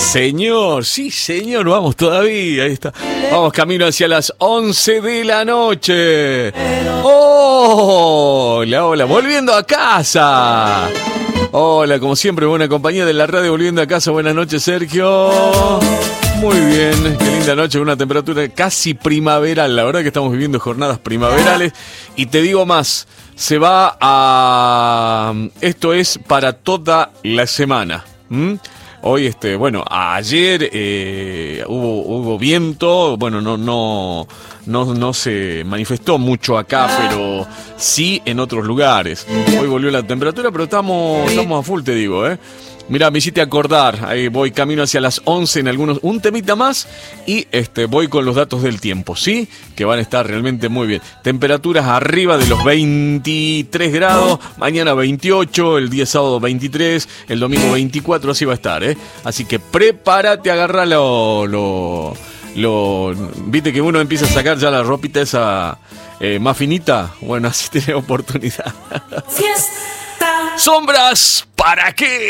sí señor, vamos todavía, ahí está. Vamos camino hacia las 11 de la noche. Hola, volviendo a casa. Hola, como siempre, buena compañía de la radio, volviendo a casa. Buenas noches, Sergio. Muy bien, qué linda noche, una temperatura casi primaveral. La verdad que estamos viviendo jornadas primaverales. Y te digo más, se va a... Esto es para toda la semana. Hoy, ayer hubo viento, bueno, no se manifestó mucho acá, pero sí en otros lugares. Hoy volvió la temperatura, pero estamos a full, te digo, Mirá, me hiciste acordar, ahí voy camino hacia las 11 en algunos, un temita más y voy con los datos del tiempo, ¿sí? Que van a estar realmente muy bien. Temperaturas arriba de los 23 grados, mañana 28, el día sábado 23, el domingo 24, así va a estar, Así que prepárate, agarra viste que uno empieza a sacar ya la ropita esa más finita, bueno, así tiene oportunidad. Sombras, ¿para qué?